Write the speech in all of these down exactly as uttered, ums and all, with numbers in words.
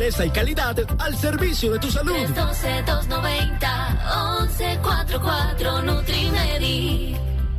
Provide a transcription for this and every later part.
Naturaleza y calidad al servicio de tu salud. tres uno dos, dos nueve cero, once cuarenta y cuatro Nutrimedi.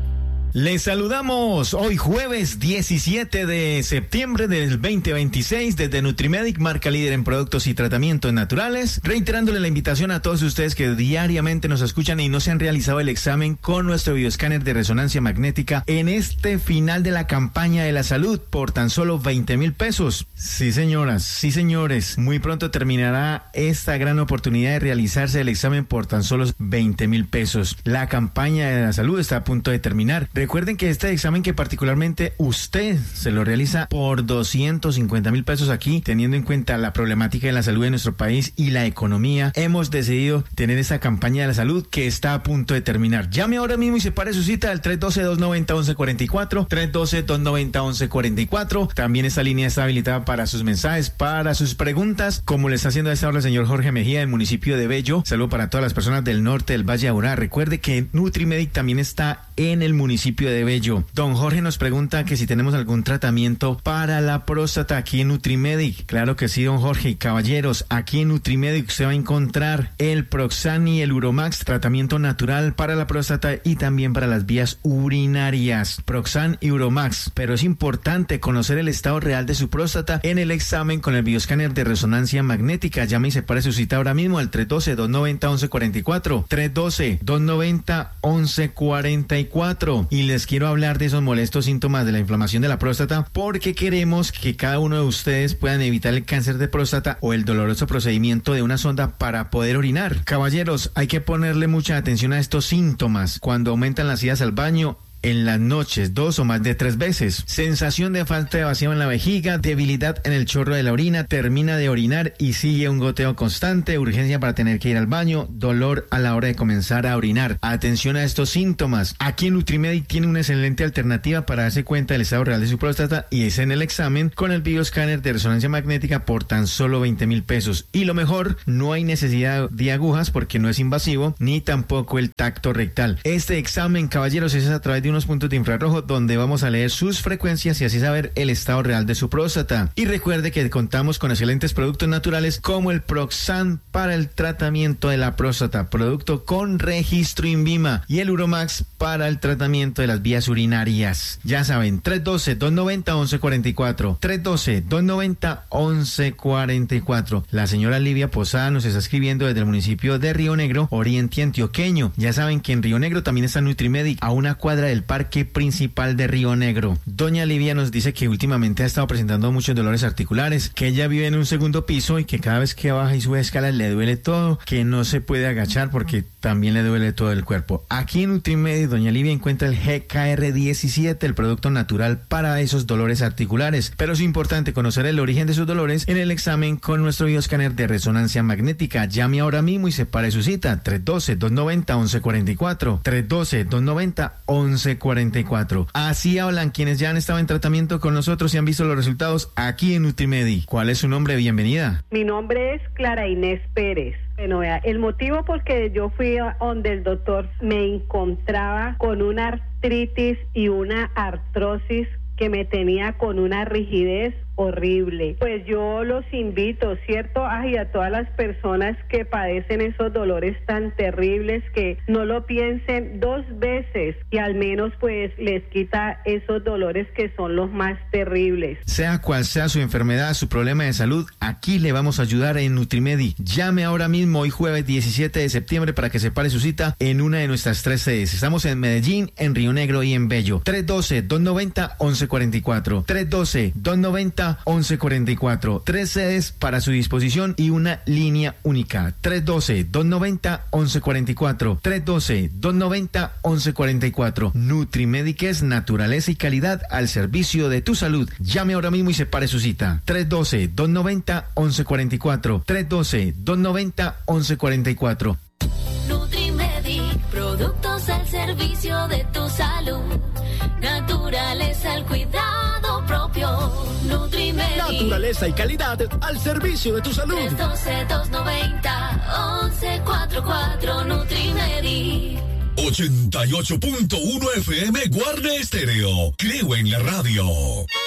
Les saludamos hoy jueves diecisiete de septiembre del veinte veintiséis desde Nutrimedic, marca líder en productos y tratamientos naturales, reiterándole la invitación a todos ustedes que diariamente nos escuchan y no se han realizado el examen con nuestro bioescáner de resonancia magnética en este final de la campaña de la salud por tan solo veinte mil pesos. Sí señoras, sí señores, muy pronto terminará esta gran oportunidad de realizarse el examen por tan solo veinte mil pesos. La campaña de la salud está a punto de terminar. Recuerden que este examen que particularmente usted se lo realiza por doscientos cincuenta mil pesos aquí, teniendo en cuenta la problemática de la salud de nuestro país y la economía, hemos decidido tener esta campaña de la salud que está a punto de terminar. Llame ahora mismo y separe su cita al tres uno dos, dos nueve cero, once cuarenta y cuatro, tres uno dos, dos nueve cero, once cuarenta y cuatro. También esta línea está habilitada para sus mensajes, para sus preguntas, como le está haciendo a esta hora el señor Jorge Mejía del municipio de Bello. Saludo para todas las personas del norte del Valle de Aburrá. Recuerde que Nutrimedic también está en el municipio de Bello. Don Jorge nos pregunta que si tenemos algún tratamiento para la próstata aquí en Nutrimedic. Claro que sí, don Jorge. Y caballeros, aquí en Nutrimedic se va a encontrar el Proxan y el Uromax, tratamiento natural para la próstata y también para las vías urinarias. Proxan y Uromax. Pero es importante conocer el estado real de su próstata en el examen con el bioscáner de resonancia magnética. Llame y separe su cita ahora mismo al tres uno dos, dos nueve cero, once cuarenta y cuatro, tres uno dos, dos nueve cero, once cuarenta y cuatro. Y les quiero hablar de esos molestos síntomas de la inflamación de la próstata porque queremos que cada uno de ustedes puedan evitar el cáncer de próstata o el doloroso procedimiento de una sonda para poder orinar. Caballeros, hay que ponerle mucha atención a estos síntomas cuando aumentan las idas al baño en las noches, dos o más de tres veces. Sensación de falta de vacío en la vejiga, debilidad en el chorro de la orina, termina de orinar y sigue un goteo constante, urgencia para tener que ir al baño, dolor a la hora de comenzar a orinar. Atención a estos síntomas. Aquí en Nutrimedic tiene una excelente alternativa para darse cuenta del estado real de su próstata y es en el examen con el bioscáner de resonancia magnética por tan solo veinte mil pesos. Y lo mejor, no hay necesidad de agujas porque no es invasivo ni tampoco el tacto rectal. Este examen, caballeros, es a través de unos puntos de infrarrojo donde vamos a leer sus frecuencias y así saber el estado real de su próstata. Y recuerde que contamos con excelentes productos naturales como el Proxan para el tratamiento de la próstata, producto con registro INVIMA, y el Uromax para el tratamiento de las vías urinarias. Ya saben, tres uno dos, dos nueve cero, once cuarenta y cuatro, tres uno dos, dos nueve cero, once cuarenta y cuatro. La señora Livia Posada nos está escribiendo desde el municipio de Río Negro, oriente antioqueño. Ya saben que en Río Negro también está Nutrimedic a una cuadra del parque principal de Río Negro. Doña Livia nos dice que últimamente ha estado presentando muchos dolores articulares, que ella vive en un segundo piso y que cada vez que baja y sube escalas le duele todo, que no se puede agachar porque también le duele todo el cuerpo. Aquí en Nutrimedic, doña Livia encuentra el G K R diecisiete, el producto natural para esos dolores articulares, pero es importante conocer el origen de sus dolores en el examen con nuestro bioscáner de resonancia magnética. Llame ahora mismo y separe su cita, tres uno dos, dos nueve cero, once cuarenta y cuatro, tres uno dos, dos nueve cero, once cuarenta y cuatro. Así hablan quienes ya han estado en tratamiento con nosotros y han visto los resultados aquí en Nutrimedic. ¿Cuál es su nombre? Bienvenida. Mi nombre es Clara Inés Pérez. Bueno, vea, el motivo por que yo fui a donde el doctor me encontraba con una artritis y una artrosis que me tenía con una rigidez horrible. Pues yo los invito, ¿cierto? Ay, a todas las personas que padecen esos dolores tan terribles que no lo piensen dos veces y al menos pues les quita esos dolores que son los más terribles. Sea cual sea su enfermedad, su problema de salud, aquí le vamos a ayudar en Nutrimedic. Llame ahora mismo, hoy jueves diecisiete de septiembre, para que separe su cita en una de nuestras tres sedes. Estamos en Medellín, en Río Negro y en Bello. tres uno dos, dos nueve cero, once cuarenta y cuatro. tres uno dos, dos nueve cero, once cuarenta y cuatro. Tres sedes para su disposición y una línea única. tres uno dos, dos nueve cero, once cuarenta y cuatro. tres uno dos, dos nueve cero, once cuarenta y cuatro. Nutrimedic es naturaleza y calidad al servicio de tu salud. Llame ahora mismo y separe su cita. tres uno dos, dos nueve cero, once cuarenta y cuatro. tres uno dos, dos nueve cero, once cuarenta y cuatro. Nutrimedic, productos al servicio de tu salud. Naturaleza al cuidado propio. Nutrimedic. Naturaleza y calidad al servicio de tu salud. tres uno dos, dos nueve cero, once cuarenta y cuatro. Nutrimedic. ochenta y ocho punto uno F M Guarne Estéreo. Creo en la radio.